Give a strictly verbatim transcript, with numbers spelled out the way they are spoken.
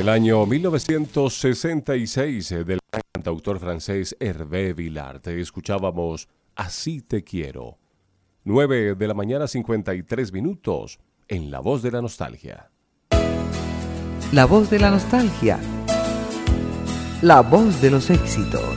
el año mil novecientos sesenta y seis del cantautor francés Hervé Villard. Escuchábamos Así te quiero. nueve de la mañana, cincuenta y tres minutos, en La Voz de la Nostalgia. La Voz de la Nostalgia. La voz de los éxitos.